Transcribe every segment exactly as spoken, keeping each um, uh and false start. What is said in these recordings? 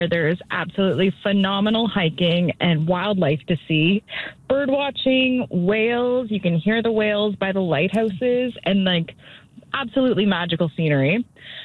There is absolutely phenomenal hiking and wildlife to see. Bird watching, whales. You can hear the whales by the lighthouses and like absolutely magical scenery.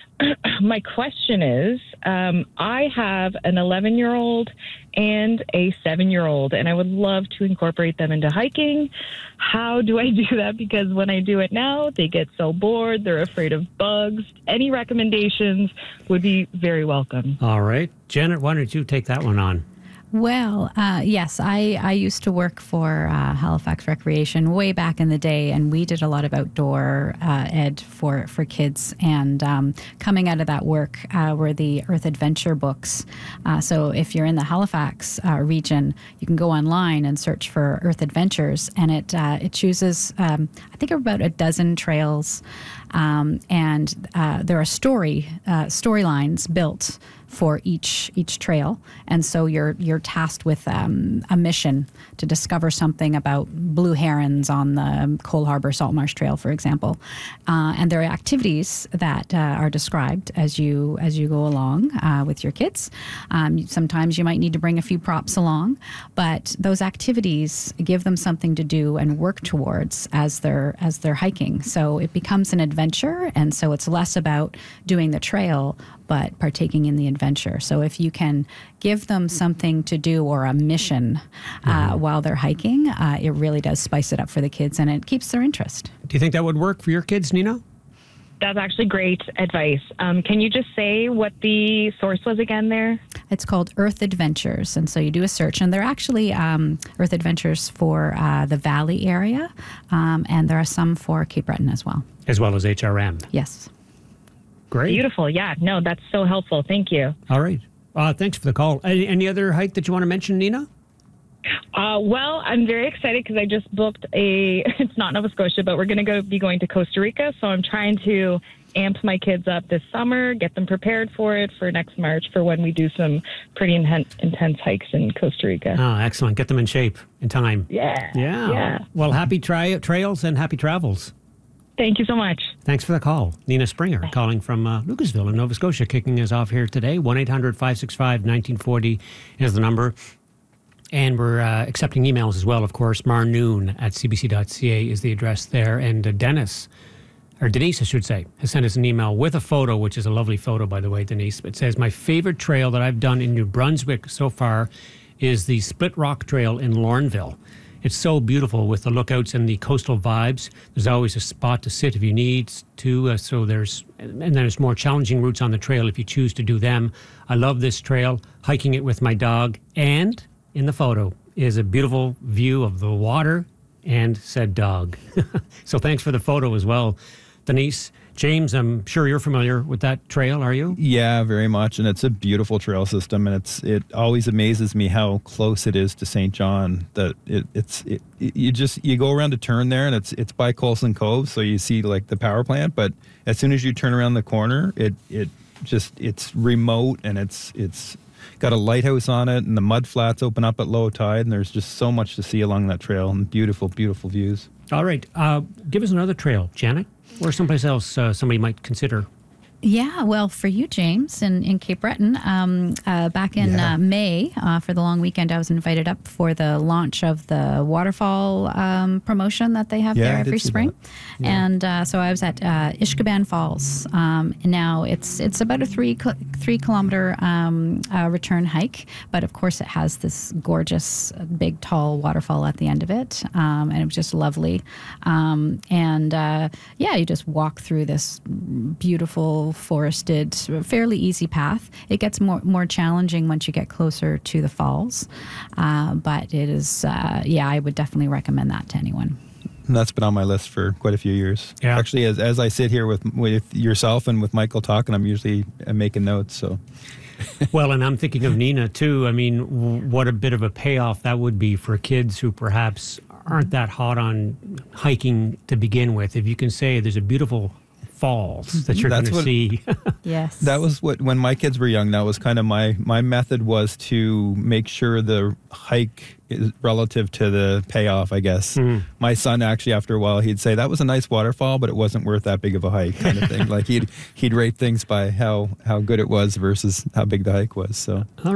My question is, um, I have an eleven-year-old and a seven-year-old, and I would love to incorporate them into hiking. How do I do that? Because when I do it now, they get so bored. They're afraid of bugs. Any recommendations would be very welcome. All right. Janet, why don't you take that one on? Well, uh, yes, I, I used to work for uh, Halifax Recreation way back in the day, and we did a lot of outdoor uh, ed for, for kids. And um, coming out of that work uh, were the Earth Adventure books. Uh, so if you're in the Halifax uh, region, you can go online and search for Earth Adventures, and it uh, it chooses, um, I think, about a dozen trails, um, and uh, there are story uh, storylines built for each each trail, and so you're you're tasked with um, a mission to discover something about blue herons on the Cole Harbour Salt Marsh Trail, for example. Uh, and there are activities that uh, are described as you as you go along uh, with your kids. Um, sometimes you might need to bring a few props along, but those activities give them something to do and work towards as they're as they're hiking. So it becomes an adventure, and so it's less about doing the trail, but partaking in the adventure. So if you can give them something to do or a mission uh, mm-hmm. while they're hiking, uh, it really does spice it up for the kids, and it keeps their interest. Do you think that would work for your kids, Nina? That's actually great advice. Um, can you just say what the source was again there? It's called Earth Adventures. And so you do a search, and they're actually um, Earth Adventures for uh, the Valley area, um, and there are some for Cape Breton as well. As well as H R M. Yes. Great. Beautiful. Yeah, no, that's so helpful. Thank you. All right. Uh, thanks for the call. Any, any other hike that you want to mention, Nina? Uh, well, I'm very excited because I just booked a, it's not Nova Scotia, but we're going to go be going to Costa Rica. So I'm trying to amp my kids up this summer, get them prepared for it for next March for when we do some pretty intense, intense hikes in Costa Rica. Oh, excellent. Get them in shape in time. Yeah. Yeah. Yeah. Well, happy tri- trails and happy travels. Thank you so much. Thanks for the call. Nina Springer Bye. calling from uh, Lucasville in Nova Scotia, kicking us off here today. one eight hundred five six five one nine four zero is the number. And we're uh, accepting emails as well, of course. Marnoon at c b c dot c a is the address there. And uh, Dennis, or Denise, I should say, has sent us an email with a photo, which is a lovely photo, by the way, Denise. It says, my favorite trail that I've done in New Brunswick so far is the Split Rock Trail in Lorneville. It's so beautiful with the lookouts and the coastal vibes. There's always a spot to sit if you need to. Uh, so there's, and there's more challenging routes on the trail if you choose to do them. I love this trail, hiking it with my dog. And in the photo is a beautiful view of the water and said dog. So thanks for the photo as well, Denise. James, I'm sure you're familiar with that trail, are you? Yeah, very much. And it's a beautiful trail system. And it's it always amazes me how close it is to Saint John. That it, it's it, you just you go around a turn there, and it's it's by Colson Cove, so you see like the power plant. But as soon as you turn around the corner, it it just it's remote, and it's it's got a lighthouse on it, and the mud flats open up at low tide, and there's just so much to see along that trail, and beautiful, beautiful views. All right, uh, give us another trail, Janet. Or someplace else uh, somebody might consider. Yeah, well, for you, James, in, in Cape Breton, um, uh, back in yeah. uh, May, uh, for the long weekend, I was invited up for the launch of the waterfall um, promotion that they have yeah, there every spring. Yeah. And uh, so I was at uh, Ishkaban Falls. Um, now, it's it's about a three, three kilometer um, uh, return hike, but of course it has this gorgeous, big, tall waterfall at the end of it, um, and it was just lovely. Um, and uh, yeah, you just walk through this beautiful, forested, fairly easy path. It gets more more challenging once you get closer to the falls, uh, but it is, uh, yeah, I would definitely recommend that to anyone. And that's been on my list for quite a few years. Yeah. Actually, as as I sit here with with yourself and with Michael talking, I'm usually making notes. So. Well, and I'm thinking of Nina too. I mean, w- what a bit of a payoff that would be for kids who perhaps aren't that hot on hiking to begin with. If you can say there's a beautiful falls that you're going That's to what- see. Yes. That was what, when my kids were young, that was kind of my, my method was to make sure the hike is relative to the payoff, I guess. Mm. My son actually, after a while, he'd say that was a nice waterfall, but it wasn't worth that big of a hike kind of thing. Like he'd, he'd rate things by how, how good it was versus how big the hike was. So.